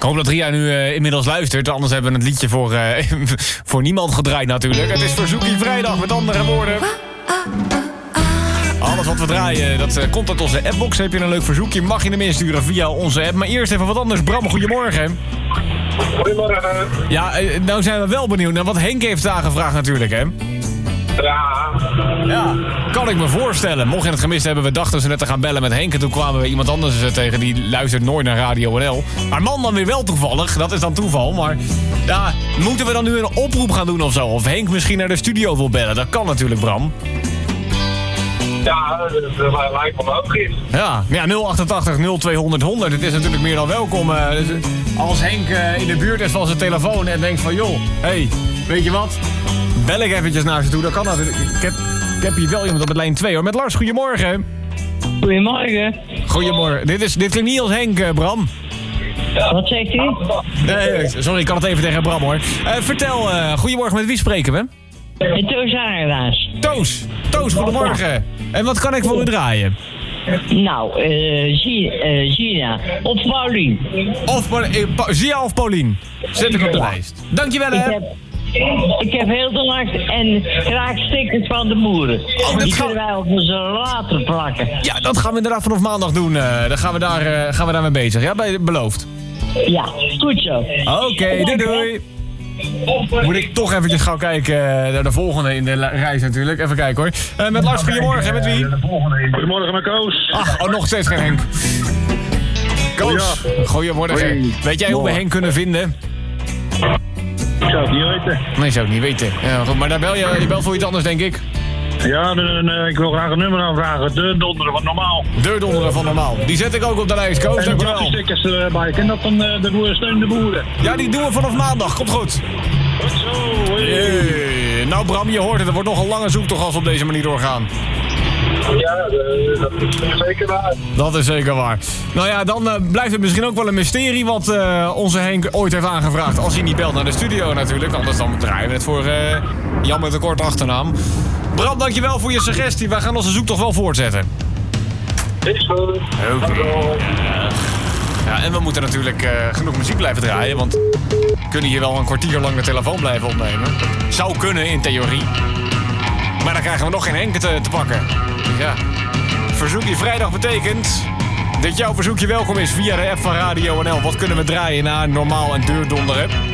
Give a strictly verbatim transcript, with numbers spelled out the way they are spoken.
hoop dat Ria nu uh, inmiddels luistert. Anders hebben we het liedje voor, uh, voor niemand gedraaid natuurlijk. Het is Verzoekie Vrijdag, met andere woorden. Alles wat we draaien, dat uh, komt uit onze appbox. Heb je een leuk verzoekje, mag je hem insturen via onze app. Maar eerst even wat anders. Bram, goedemorgen. Goedemorgen. Ja, uh, nou zijn we wel benieuwd naar wat Henk heeft aangevraagd natuurlijk, hè? Ja. Ja, kan ik me voorstellen. Mocht je het gemist hebben, we dachten ze net te gaan bellen met Henk. En toen kwamen we iemand anders tegen, die luistert nooit naar Radio N L. Maar man dan weer wel toevallig, dat is dan toeval. Maar ja, moeten we dan nu een oproep gaan doen of zo? Of Henk misschien naar de studio wil bellen? Dat kan natuurlijk, Bram. Ja, dat lijkt me logisch. Ja, ja nul achtentachtig nul tweehonderd honderd. Het is natuurlijk meer dan welkom. Uh, dus als Henk uh, in de buurt is van zijn telefoon en denkt van... joh, hé, hey, weet je wat? Bel ik eventjes naar ze toe, dat kan natuurlijk. Ik heb, ik heb hier wel iemand op het lijn twee, hoor. Met Lars, goedemorgen. Goedemorgen. Goedemorgen. Dit, is, dit klinkt niet als Henk, uh, Bram. Wat zegt u? Nee, sorry, ik kan het even tegen Bram, hoor. Uh, vertel, uh, goedemorgen, met wie spreken we? En Toos Aardaas. Toos. Toos, goedemorgen. En wat kan ik voor u draaien? Nou, uh, Gina. Of Paulien. Of Zia of Paulien. Zet ik op de lijst. Dankjewel, hè. Ik heb, ik heb heel de nacht en graag stickers van de boeren. Oh, die gaan... kunnen wij op onze later plakken. Ja, dat gaan we inderdaad vanaf maandag doen. Uh, dan gaan we, daar, uh, gaan we daarmee bezig. Ja, bij, beloofd. Ja, goed zo. Oké, okay, doei doei. Moet ik toch eventjes gauw kijken naar de volgende in de reis natuurlijk. Even kijken hoor. Uh, met Lars, goedemorgen. Met wie? Goedemorgen met Koos. Ach, oh, nog steeds geen Henk. Koos, goedemorgen. Hoi. Weet jij hoe we Henk kunnen vinden? Ik zou het niet weten. Nee, zou ik niet weten. Ja, goed, maar daar bel je, je belt voor iets anders, denk ik. Ja, de, de, ik wil graag een nummer aanvragen. De donderen van normaal. De donderen van normaal. Die zet ik ook op de lijst, Koos. En de stickers erbij. Ken dat dan de, de boeren steun de boeren? Ja, die doen we vanaf maandag. Komt goed. Goed zo. Hey. Hey. Nou Bram, je hoort het. Er wordt nog een lange zoektocht als we op deze manier doorgaan. Ja, dat is zeker waar. Dat is zeker waar. Nou ja, dan uh, blijft het misschien ook wel een mysterie wat uh, onze Henk ooit heeft aangevraagd. Als hij niet belt naar de studio natuurlijk. Anders dan draaien we het voor uh, Jan met een kort achternaam. Bram, dankjewel voor je suggestie. Wij gaan onze zoektocht wel voortzetten. Is goed. Oké. Okay. Ja. Ja, en we moeten natuurlijk uh, genoeg muziek blijven draaien. Want we kunnen hier wel een kwartier lang de telefoon blijven opnemen. Zou kunnen, in theorie. Maar dan krijgen we nog geen Henk te, te pakken. Dus ja, Verzoekje Vrijdag betekent dat jouw verzoekje welkom is via de app van Radio N L. Wat kunnen we draaien na normaal en deurdonderen?